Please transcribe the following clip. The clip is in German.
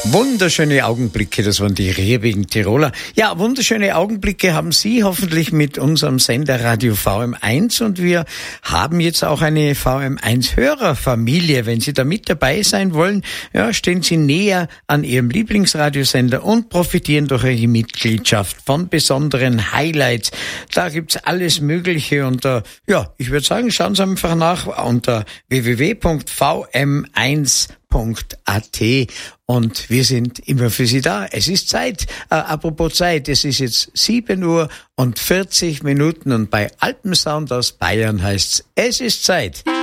Wunderschöne Augenblicke, das waren die rehbigen Tiroler. Ja, wunderschöne Augenblicke haben Sie hoffentlich mit unserem Sender Radio VM1 und wir haben jetzt auch eine VM1-Hörerfamilie. Wenn Sie da mit dabei sein wollen, ja, stehen Sie näher an Ihrem Lieblingsradiosender und profitieren durch Ihre Mitgliedschaft von besonderen Highlights. Da gibt's alles Mögliche und ja, ich würde sagen, schauen Sie einfach nach unter www.vm1.at und wir sind immer für Sie da. Es ist Zeit, apropos Zeit, es ist jetzt 7:40 und bei Alpensound aus Bayern heißt's, es ist Zeit.